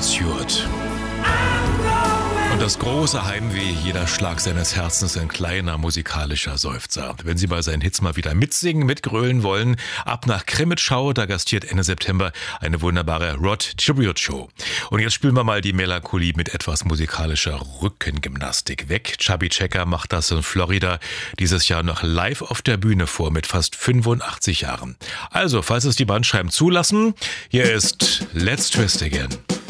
Rod Stewart. Und das große Heimweh, jeder Schlag seines Herzens, ein kleiner musikalischer Seufzer. Wenn Sie bei seinen Hits mal wieder mitsingen, mitgrölen wollen, ab nach Krimitschau, da gastiert Ende September eine wunderbare Rod Tribute Show. Und jetzt spielen wir mal die Melancholie mit etwas musikalischer Rückengymnastik weg. Chubby Checker macht das in Florida dieses Jahr noch live auf der Bühne vor mit fast 85 Jahren. Also, falls es die Bandscheiben zulassen, hier ist Let's Twist Again.